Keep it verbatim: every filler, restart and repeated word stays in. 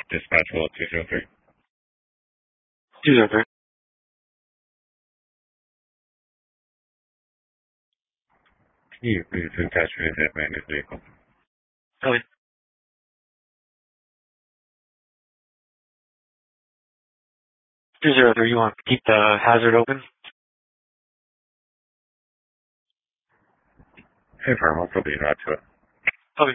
Dispatch will two zero three. two zero three. Can you please attach me to that man vehicle? Okay. two zero three, you want to keep the hazard open? Hey, firm, I'll still be right to it.